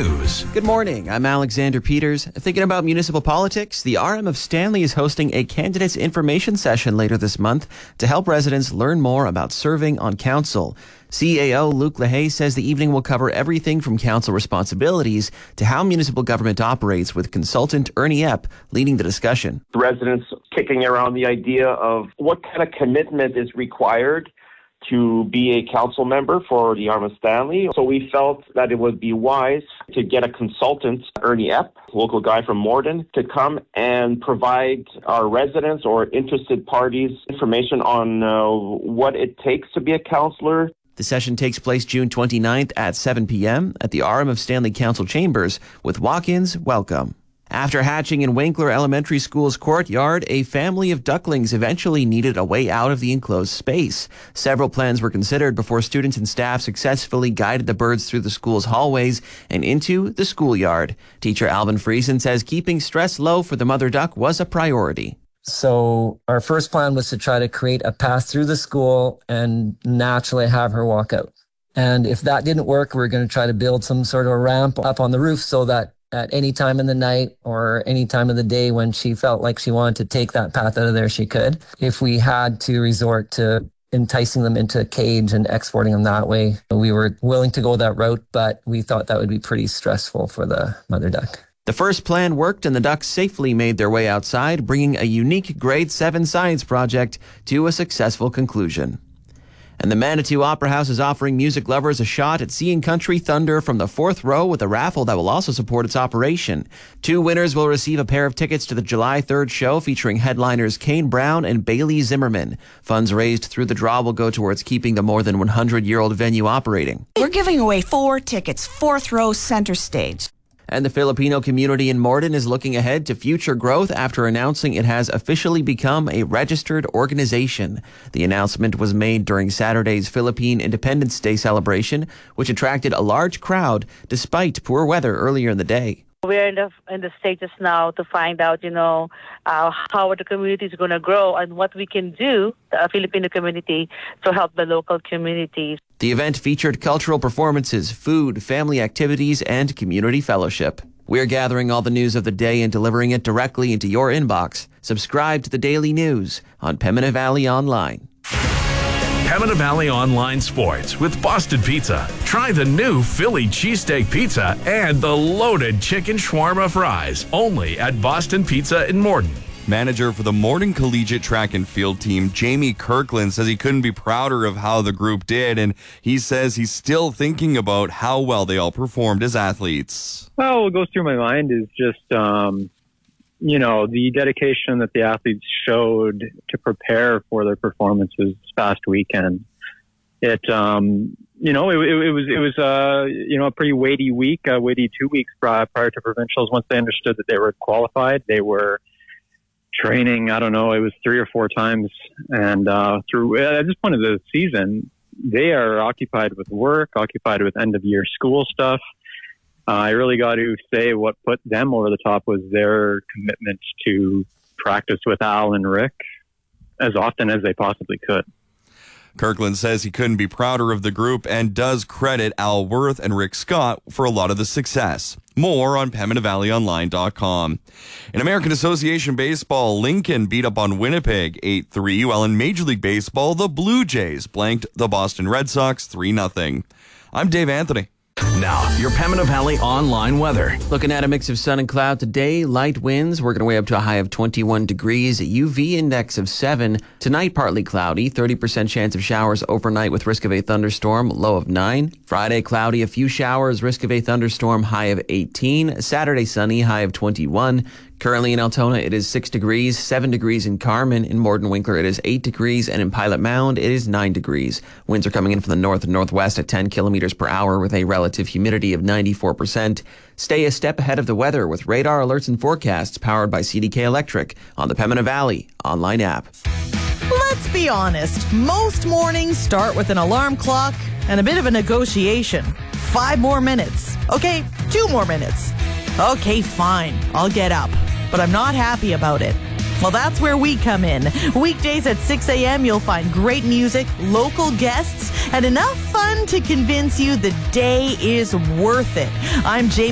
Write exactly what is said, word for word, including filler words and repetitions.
News. Good morning. I'm Alexander Peters. Thinking about municipal politics, the R M of Stanley is hosting a candidates information session later this month to help residents learn more about serving on council. C A O Luke LaHaye says the evening will cover everything from council responsibilities to how municipal government operates, with consultant Ernie Epp leading the discussion. The residents kicking around the idea of what kind of commitment is required to be a council member for the R M of Stanley. So we felt that it would be wise to get a consultant, Ernie Epp, local guy from Morden, to come and provide our residents or interested parties information on uh, what it takes to be a councillor. The session takes place June twenty-ninth at seven p.m. at the R M of Stanley Council Chambers, with walk-ins welcome. After hatching in Winkler Elementary School's courtyard, a family of ducklings eventually needed a way out of the enclosed space. Several plans were considered before students and staff successfully guided the birds through the school's hallways and into the schoolyard. Teacher Alvin Friesen says keeping stress low for the mother duck was a priority. So our first plan was to try to create a path through the school and naturally have her walk out. And if that didn't work, we we're going to try to build some sort of a ramp up on the roof so that at any time in the night or any time of the day when she felt like she wanted to take that path out of there, she could. If we had to resort to enticing them into a cage and exporting them that way, we were willing to go that route, but we thought that would be pretty stressful for the mother duck. The first plan worked and the ducks safely made their way outside, bringing a unique grade seven science project to a successful conclusion. And the Manitou Opera House is offering music lovers a shot at seeing Country Thunder from the fourth row with a raffle that will also support its operation. Two winners will receive a pair of tickets to the July third show featuring headliners Kane Brown and Bailey Zimmerman. Funds raised through the draw will go towards keeping the more than one hundred year old venue operating. We're giving away four tickets, fourth row, center stage. And the Filipino community in Morden is looking ahead to future growth after announcing it has officially become a registered organization. The announcement was made during Saturday's Philippine Independence Day celebration, which attracted a large crowd despite poor weather earlier in the day. We're in the in the stages now to find out, you know, uh, how the community is going to grow and what we can do, the Filipino community, to help the local communities. The event featured cultural performances, food, family activities, and community fellowship. We're gathering all the news of the day and delivering it directly into your inbox. Subscribe to the Daily News on Pembina Valley Online. Pembina Valley Online Sports with Boston Pizza. Try the new Philly cheesesteak pizza and the loaded chicken shawarma fries. Only at Boston Pizza in Morden. Manager for the Morden Collegiate Track and Field team, Jamie Kirkland, says he couldn't be prouder of how the group did, and he says he's still thinking about how well they all performed as athletes. Well, what goes through my mind is just, um, you know, the dedication that the athletes showed to prepare for their performances this past weekend. It, um, you know, it, it, it was, it was, uh, you know, a pretty weighty week, a weighty two weeks prior, prior to provincials. Once they understood that they were qualified, they were training, I don't know, it was three or four times. And uh, through at this point of the season, they are occupied with work, occupied with end of year school stuff. Uh, I really got to say what put them over the top was their commitment to practice with Al and Rick as often as they possibly could. Kirkland says he couldn't be prouder of the group and does credit Al Worth and Rick Scott for a lot of the success. More on Pembina Valley Online dot com. In American Association Baseball, Lincoln beat up on Winnipeg eight three, while in Major League Baseball, the Blue Jays blanked the Boston Red Sox three nothing. I'm Dave Anthony. Now, your Pembina Valley Online weather. Looking at a mix of sun and cloud today, light winds working our way up to a high of twenty-one degrees, a U V index of seven. Tonight, partly cloudy, thirty percent chance of showers overnight with risk of a thunderstorm, low of nine. Friday, cloudy, a few showers, risk of a thunderstorm, high of eighteen. Saturday, sunny, high of twenty-one. Currently in Altona, it is six degrees, seven degrees in Carmen. In Morden Winkler, it is eight degrees, and in Pilot Mound, it is nine degrees. Winds are coming in from the north and northwest at ten kilometers per hour with a relative humidity of ninety-four percent. Stay a step ahead of the weather with radar alerts and forecasts powered by C D K Electric on the Pembina Valley online app. Let's be honest. Most mornings start with an alarm clock and a bit of a negotiation. Five more minutes. Okay, two more minutes. Okay, fine. I'll get up. But I'm not happy about it. Well, that's where we come in. Weekdays at six a.m., you'll find great music, local guests, and enough fun to convince you the day is worth it. I'm Jamie.